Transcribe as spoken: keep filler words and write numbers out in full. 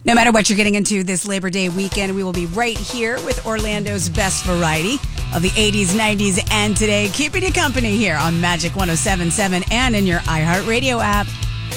No matter what you're getting into this Labor Day weekend, we will be right here with Orlando's best variety of the eighties, nineties, and today, keeping you company here on Magic one oh seven point seven and in your iHeartRadio app.